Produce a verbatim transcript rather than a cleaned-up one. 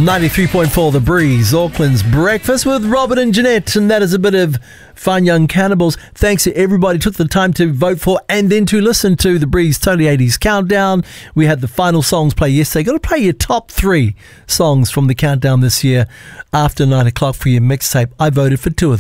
ninety-three point four The Breeze, Auckland's breakfast with Robert and Jeanette, and that is a bit of Fine Young Cannibals. Thanks to everybody who took the time to vote for and then to listen to The Breeze Totally eighties Countdown. We had the final songs play yesterday. Got to play your top three songs from the countdown this year after nine o'clock for your mixtape. I voted for two of them.